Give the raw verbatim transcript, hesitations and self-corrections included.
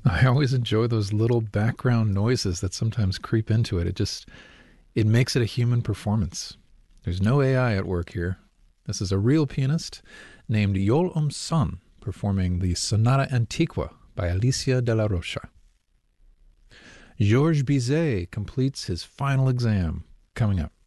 I always enjoy those little background noises that sometimes creep into it. It just it makes it a human performance. There's no A I at work here. This is a real pianist named Yol Um Son performing the Sonata Antiqua by Alicia de la Rocha. Georges Bizet completes his final exam coming up.